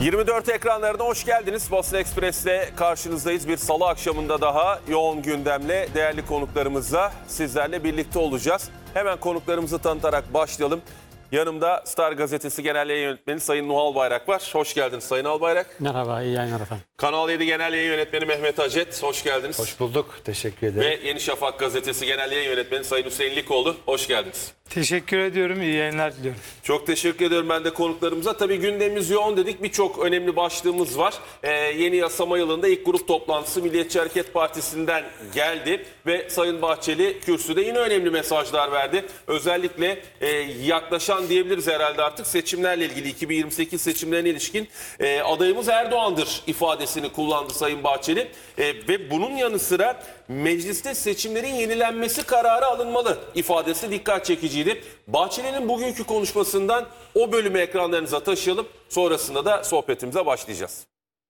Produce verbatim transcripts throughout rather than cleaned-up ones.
yirmi dört ekranlarına hoş geldiniz. Basın Ekspres'le karşınızdayız. Bir salı akşamında daha yoğun gündemle değerli konuklarımızla sizlerle birlikte olacağız. Hemen konuklarımızı tanıtarak başlayalım. Yanımda Star Gazetesi Genel Yayın Yönetmeni Sayın Nuh Albayrak var. Hoş geldiniz Sayın Albayrak. Merhaba, iyi yayınlar efendim. Kanal yedi Genel Yayın Yönetmeni Mehmet Acet. Hoş geldiniz. Hoş bulduk, teşekkür ederim. Ve Yeni Şafak Gazetesi Genel Yayın Yönetmeni Sayın Hüseyin Likoğlu. Hoş geldiniz. Teşekkür ediyorum, iyi yayınlar diliyorum. Çok teşekkür ediyorum ben de konuklarımıza. Tabii gündemimiz yoğun dedik. Birçok önemli başlığımız var. Ee, yeni yasama yılında ilk grup toplantısı Milliyetçi Hareket Partisi'nden geldi. Ve Sayın Bahçeli kürsüde yine önemli mesajlar verdi. Özellikle e, yaklaşan diyebiliriz herhalde artık seçimlerle ilgili iki bin yirmi sekiz seçimlerine ilişkin e, adayımız Erdoğan'dır ifadesini kullandı Sayın Bahçeli. E, ve bunun yanı sıra mecliste seçimlerin yenilenmesi kararı alınmalı ifadesi dikkat çekiciydi. Bahçeli'nin bugünkü konuşmasından o bölümü ekranlarınıza taşıyalım. Sonrasında da sohbetimize başlayacağız.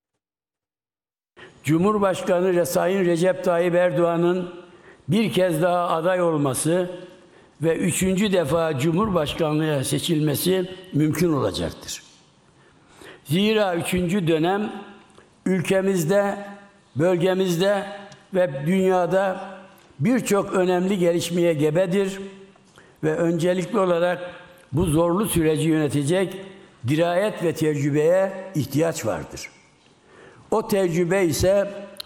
Cumhurbaşkanı Sayın Recep Tayyip Erdoğan'ın bir kez daha aday olması ve üçüncü defa Cumhurbaşkanlığına seçilmesi mümkün olacaktır. Zira üçüncü dönem ülkemizde, bölgemizde ve dünyada birçok önemli gelişmeye gebedir ve öncelikli olarak bu zorlu süreci yönetecek dirayet ve tecrübeye ihtiyaç vardır. O tecrübe ise